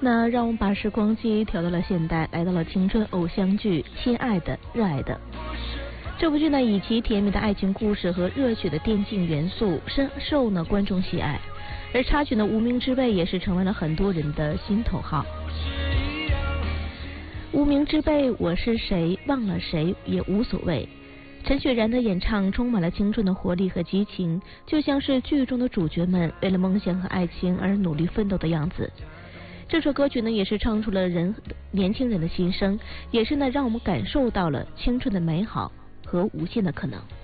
那让我们把时光机调到了现代，来到了青春偶像剧《亲爱的热爱的》。这部剧呢，以其甜蜜的爱情故事和热血的电竞元素，深受呢观众喜爱。而插曲呢《无名之辈》也是成为了很多人的心头好。无名之辈，我是谁，忘了谁也无所谓。陈雪然的演唱充满了青春的活力和激情，就像是剧中的主角们为了梦想和爱情而努力奋斗的样子。这首歌曲呢，也是唱出了年轻人的心声，也是呢让我们感受到了青春的美好和无限的可能。